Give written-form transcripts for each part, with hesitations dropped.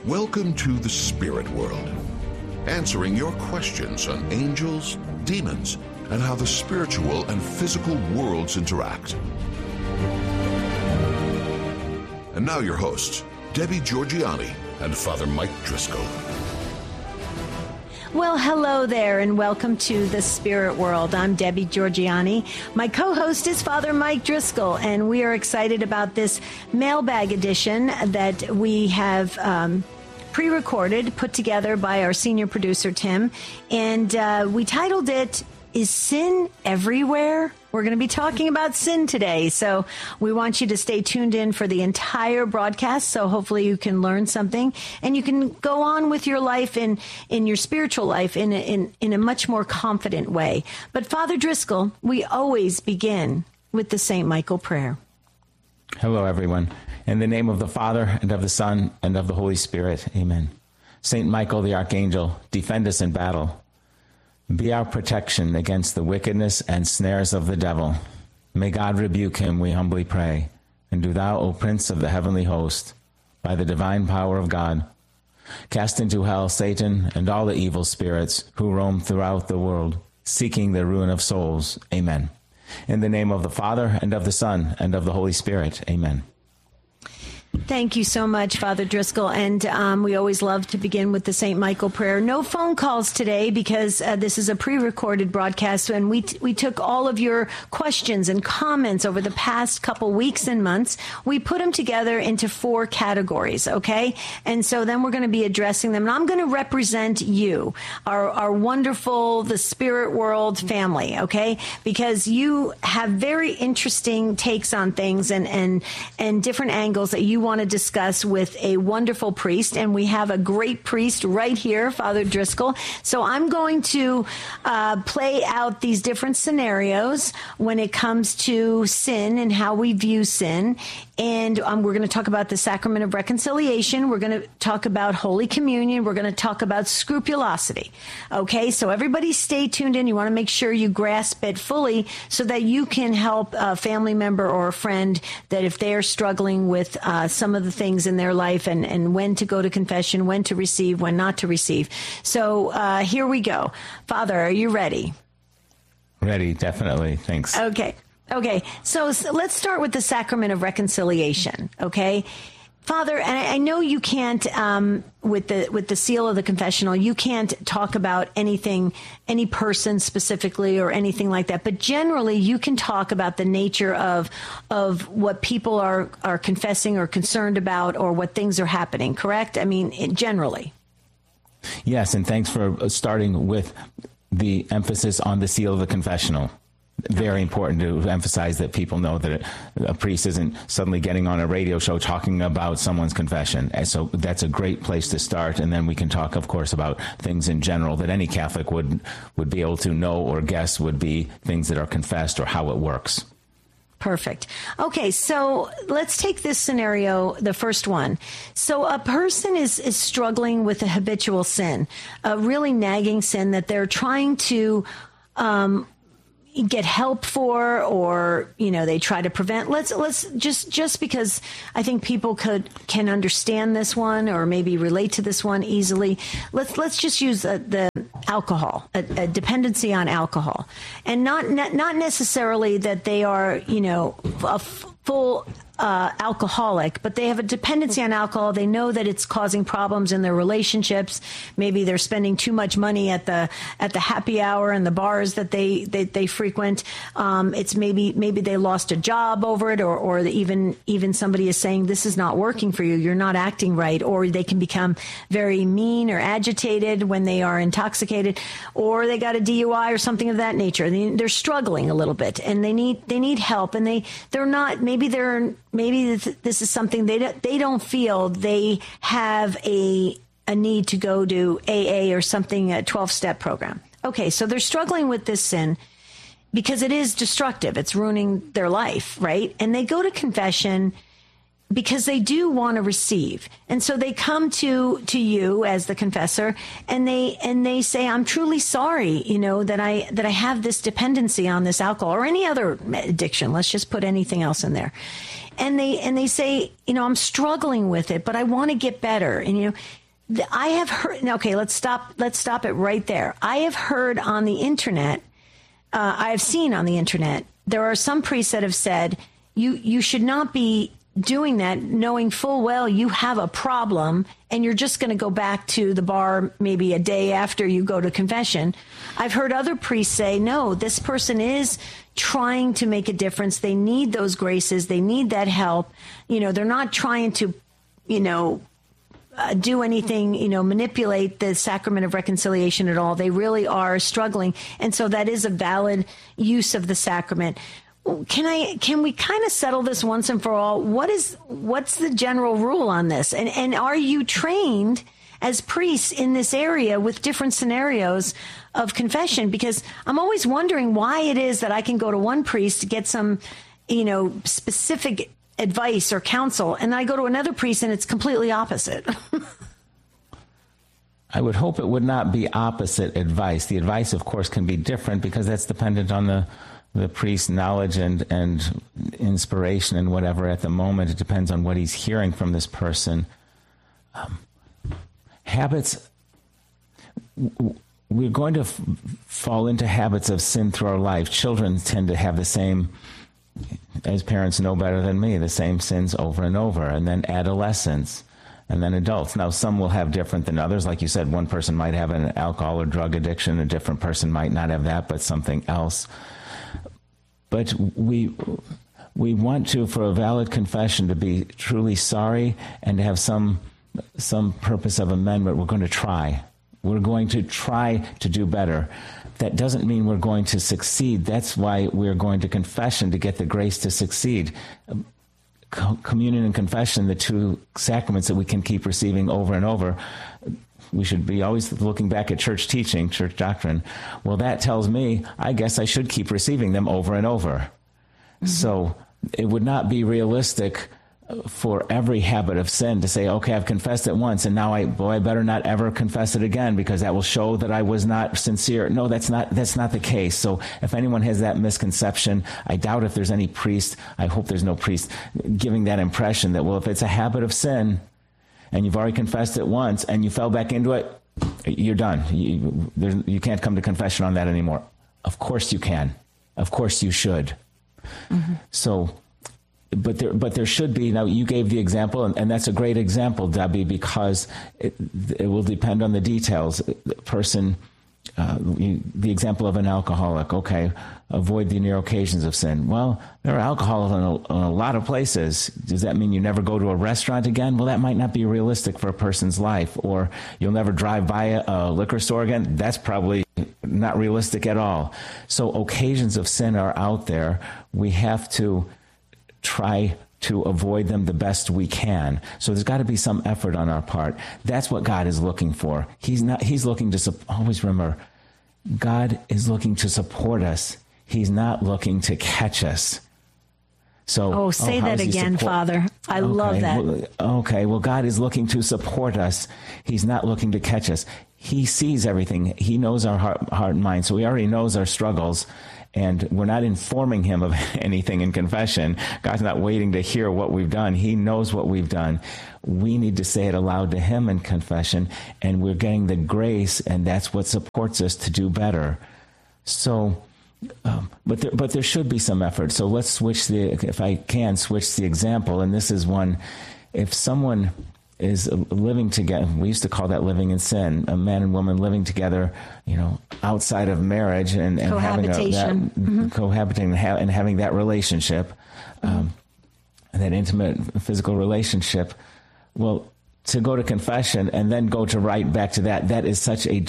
Welcome to the spirit world, answering your questions on angels, demons, and how the spiritual and physical worlds interact. And now your hosts, Debbie Georgianni and Father Mike Driscoll. Well, hello there, and welcome to the Spirit World. I'm Debbie Georgianni. My co-host is Father Mike Driscoll, and we are excited about this mailbag edition that we have pre-recorded, put together by our senior producer, Tim. And we titled it, Is Sin Everywhere? We're going to be talking about sin today, so we want you to stay tuned in for the entire broadcast, so hopefully you can learn something, and you can go on with your life in your spiritual life in a much more confident way. But Father Driscoll, we always begin with the St. Michael prayer. Hello, everyone. In the name of the Father, and of the Son, and of the Holy Spirit, amen. St. Michael the Archangel, defend us in battle. Be our protection against the wickedness and snares of the devil. May God rebuke him, we humbly pray. And do thou, O Prince of the heavenly host, by the divine power of God, cast into hell Satan and all the evil spirits who roam throughout the world, seeking the ruin of souls. Amen. In the name of the Father, and of the Son, and of the Holy Spirit. Amen. Thank you so much, Father Driscoll. And we always love to begin with the St. Michael prayer. No phone calls today because this is a pre-recorded broadcast, and we took all of your questions and comments over the past couple weeks and months. We put them together into 4 categories, okay? And so then we're going to be addressing them. And I'm going to represent you, our wonderful, the Spirit World family, okay? Because you have very interesting takes on things and different angles that you want to discuss with a wonderful priest, and we have a great priest right here, Father Driscoll. So I'm going to play out these different scenarios when it comes to sin and how we view sin. And we're going to talk about the sacrament of reconciliation. We're going to talk about Holy Communion. We're going to talk about scrupulosity. Okay, so everybody stay tuned in. You want to make sure you grasp it fully so that you can help a family member or a friend that if they are struggling with some of the things in their life and when to go to confession, when to receive, when not to receive. So here we go. Father, are you ready? Ready, definitely. Thanks. Okay. So let's start with the sacrament of reconciliation. Okay. Father, and I know you can't, with the seal of the confessional, you can't talk about anything, any person specifically or anything like that. But generally, you can talk about the nature of what people are confessing or concerned about, or what things are happening. Correct? I mean, generally. Yes, and thanks for starting with the emphasis on the seal of the confessional. Very important to emphasize that people know that a priest isn't suddenly getting on a radio show talking about someone's confession. And so that's a great place to start. And then we can talk, of course, about things in general that any Catholic would be able to know or guess would be things that are confessed or how it works. Perfect. Okay, so let's take this scenario, the first one. So a person is struggling with a habitual sin, a really nagging sin that they're trying to get help for, or they try to prevent. Let's just because I think people can understand this one or maybe relate to this one easily. Let's just use the alcohol, a dependency on alcohol, and not necessarily that they are a full alcoholic, but they have a dependency on alcohol. They know that it's causing problems in their relationships. Maybe they're spending too much money at the happy hour and the bars that they frequent. It's maybe they lost a job over it, or even somebody is saying, this is not working for you. You're not acting right. Or they can become very mean or agitated when they are intoxicated, or they got a DUI or something of that nature. They're struggling a little bit, and they need help, and they're not. Maybe this is something they don't feel they have a need to go to AA or something, a 12-step program. Okay, so they're struggling with this sin because it is destructive. It's ruining their life, right? And they go to confession because they do want to receive. And so they come to you as the confessor, and they say, I'm truly sorry, that I have this dependency on this alcohol or any other addiction. Let's just put anything else in there. and they say, I'm struggling with it, but I want to get better. And, I have heard, okay, let's stop it right there. I have heard on the internet, I have seen on the internet, there are some priests that have said, you should not be doing that knowing full well you have a problem and you're just going to go back to the bar maybe a day after you go to confession. I've heard other priests say, no, this person is trying to make a difference. They need those graces. They need that help. They're not trying to, do anything, manipulate the sacrament of reconciliation at all. They really are struggling. And so that is a valid use of the sacrament. Can we kind of settle this once and for all? What's the general rule on this? And are you trained as priests in this area with different scenarios of confession? Because I'm always wondering why it is that I can go to one priest to get some, specific advice or counsel, and I go to another priest and it's completely opposite. I would hope it would not be opposite advice. The advice, of course, can be different because that's dependent on the priest's knowledge and inspiration and whatever at the moment. It depends on what he's hearing from this person. Habits, we're going to fall into habits of sin through our life. Children tend to have the same, as parents know better than me, the same sins over and over. And then adolescents, and then adults. Now, some will have different than others. Like you said, one person might have an alcohol or drug addiction. A different person might not have that, but something else. But we want to, for a valid confession, to be truly sorry and to have some purpose of amendment. We're going to try. We're going to try to do better. That doesn't mean we're going to succeed. That's why we're going to confession, to get the grace to succeed. Communion and confession, the two sacraments that we can keep receiving over and over. We should be always looking back at church teaching, church doctrine. Well, that tells me, I guess I should keep receiving them over and over. Mm-hmm. So it would not be realistic for every habit of sin to say, okay, I've confessed it once, and now I better not ever confess it again because that will show that I was not sincere. No, that's not the case. So if anyone has that misconception, I doubt if there's any priest, I hope there's no priest giving that impression that, well, if it's a habit of sin and you've already confessed it once and you fell back into it, you're done. You can't come to confession on that anymore. Of course you can. Of course you should. Mm-hmm. So, But there should be. Now, you gave the example, and that's a great example, Debbie, because it will depend on the details. The person, the example of an alcoholic, okay, avoid the near occasions of sin. Well, there are alcoholics in a lot of places. Does that mean you never go to a restaurant again? Well, that might not be realistic for a person's life. Or you'll never drive by a liquor store again? That's probably not realistic at all. So occasions of sin are out there. We have to try to avoid them the best we can. So there's got to be some effort on our part. That's what God is looking for. He's looking to, always remember, God is looking to support us. He's not looking to catch us. So, say that again, Father. I love that. Well, God is looking to support us. He's not looking to catch us. He sees everything. He knows our heart and mind. So he already knows our struggles. And we're not informing him of anything in confession. God's not waiting to hear what we've done. He knows what we've done. We need to say it aloud to him in confession, and we're getting the grace, and that's what supports us to do better. So, but there should be some effort. So let's switch if I can, switch the example. And this is one, if someone is living together, we used to call that living in sin, a man and woman living together, outside of marriage and having cohabitating and having that relationship, that intimate physical relationship. Well, to go to confession and then go to right back to that is such a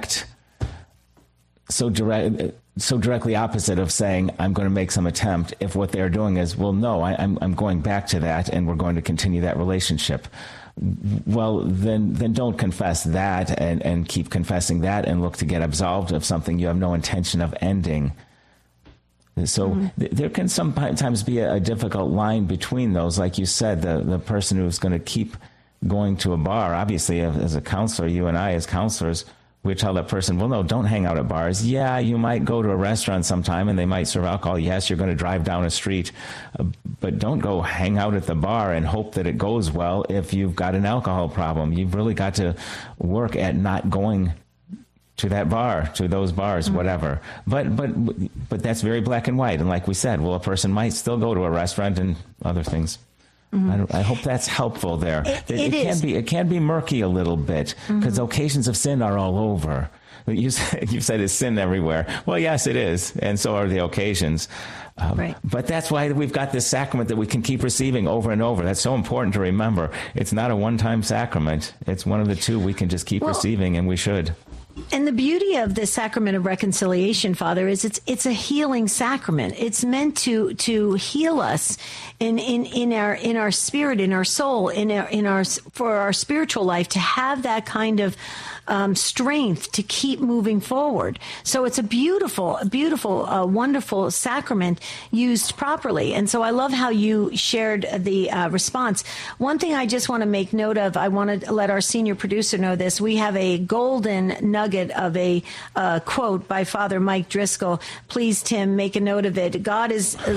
so directly opposite of saying, I'm going to make some attempt, if what they're doing is, well, no, I'm going back to that and we're going to continue that relationship. Well, then don't confess that and keep confessing that and look to get absolved of something you have no intention of ending. So there can sometimes be a difficult line between those. Like you said, the person who's going to keep going to a bar, obviously, as a counselor, you and I as counselors, we tell that person, well, no, don't hang out at bars. Yeah, you might go to a restaurant sometime and they might serve alcohol. Yes, you're going to drive down a street, but don't go hang out at the bar and hope that it goes well if you've got an alcohol problem. You've really got to work at not going to that bar, to those bars, whatever. But that's very black and white. And like we said, well, a person might still go to a restaurant and other things. I hope that's helpful there. It can be murky a little bit because occasions of sin are all over. You said it's sin everywhere. Well, yes, it is, and so are the occasions. Right. But that's why we've got this sacrament that we can keep receiving over and over. That's so important to remember. It's not a one-time sacrament. It's one of the two we can just keep receiving, and we should. And the beauty of the sacrament of reconciliation, Father, is it's a healing sacrament. It's meant to heal us in our spirit, in our soul, for our spiritual life, to have that kind of strength to keep moving forward. So it's a beautiful, wonderful sacrament used properly. And so I love how you shared the response. One thing I just want to make note of, I want to let our senior producer know this. We have a golden nugget of a quote by Father Mike Driscoll. Please, Tim, make a note of it. God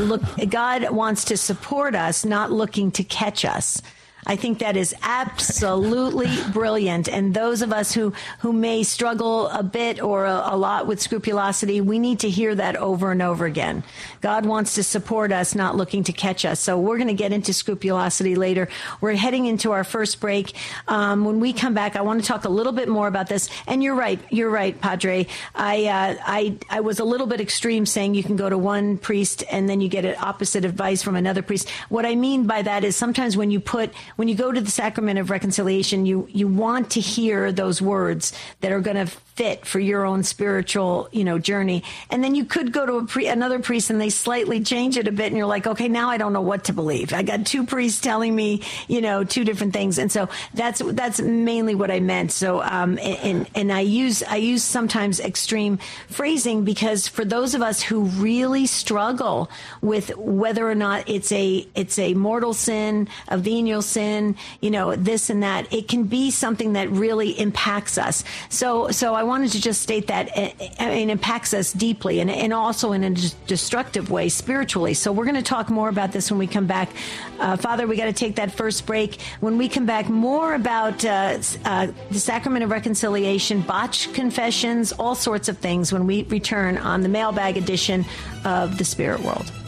wants to support us, not looking to catch us. I think that is absolutely brilliant. And those of us who may struggle a bit or a lot with scrupulosity, we need to hear that over and over again. God wants to support us, not looking to catch us. So we're going to get into scrupulosity later. We're heading into our first break. When we come back, I want to talk a little bit more about this. And you're right, Padre. I was a little bit extreme saying you can go to one priest and then you get an opposite advice from another priest. What I mean by that is sometimes when you go to the sacrament of reconciliation, you want to hear those words that are going to fit for your own spiritual, journey. And then you could go to another priest and they slightly change it a bit. And you're like, okay, now I don't know what to believe. I got two priests telling me, two different things. And so that's mainly what I meant. So, and I use sometimes extreme phrasing because for those of us who really struggle with whether or not it's a mortal sin, a venial sin, this and that, it can be something that really impacts us. So I wanted to just state that it impacts us deeply and also in a destructive way spiritually. So we're going to talk more about this when we come back. Father, we got to take that first break. When we come back, more about the sacrament of reconciliation, botched confessions, all sorts of things when we return on the mailbag edition of The Spirit World.